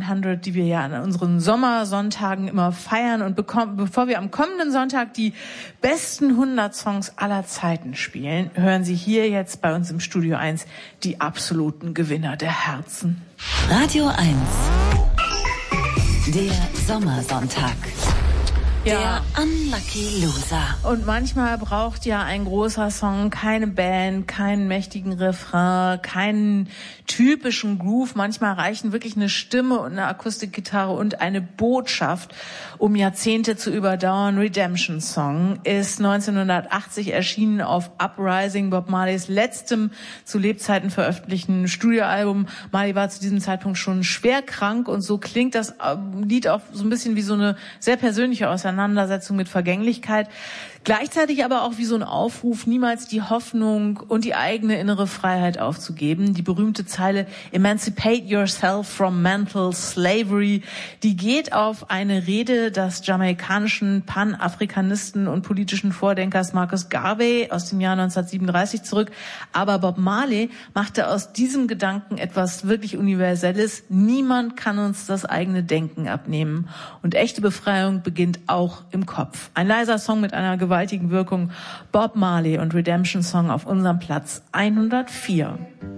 100, die wir ja an unseren Sommersonntagen immer feiern. Und bevor wir am kommenden Sonntag die besten 100 Songs aller Zeiten spielen, hören Sie hier jetzt bei uns im Studio 1 die absoluten Gewinner der Herzen. Radio 1, der Sommersonntag. Ja. Der Unlucky Loser. Und manchmal braucht ja ein großer Song keine Band, keinen mächtigen Refrain, keinen typischen Groove. Manchmal reichen wirklich eine Stimme und eine Akustikgitarre und eine Botschaft, um Jahrzehnte zu überdauern. Redemption Song ist 1980 erschienen auf Uprising, Bob Marleys letztem zu Lebzeiten veröffentlichten Studioalbum. Marley war zu diesem Zeitpunkt schon schwer krank und so klingt das Lied auch so ein bisschen wie so eine sehr persönliche Auseinandersetzung mit Vergänglichkeit. Gleichzeitig aber auch wie so ein Aufruf, niemals die Hoffnung und die eigene innere Freiheit aufzugeben. Die berühmte Zeile "Emancipate yourself from mental slavery", die geht auf eine Rede des jamaikanischen Pan-Afrikanisten und politischen Vordenkers Marcus Garvey aus dem Jahr 1937 zurück. Aber Bob Marley machte aus diesem Gedanken etwas wirklich Universelles. Niemand kann uns das eigene Denken abnehmen. Und echte Befreiung beginnt auch im Kopf. Ein leiser Song mit einer gewaltigen Wirkung. Bob Marley und Redemption Song auf unserem Platz 104.